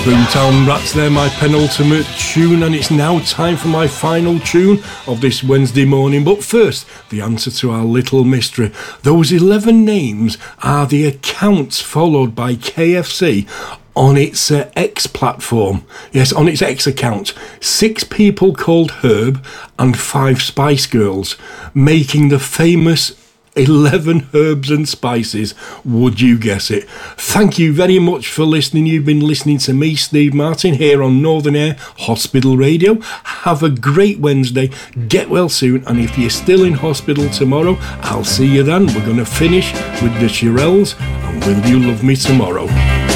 Boomtown Rats there, my penultimate tune, and it's now time for my final tune of this Wednesday morning. But first, the answer to our little mystery. Those 11 names are the accounts followed by KFC on its X platform. Yes, on its X account. 6 people called Herb and 5 Spice Girls, making the famous 11 herbs and spices. Would you guess it? Thank you very much for listening. You've been listening to me, Steve Martin, here on Northern Air Hospital Radio. Have a great Wednesday. Get well soon. And if you're still in hospital tomorrow, I'll see you then. We're going to finish with the Shirelles and Will You Love Me Tomorrow.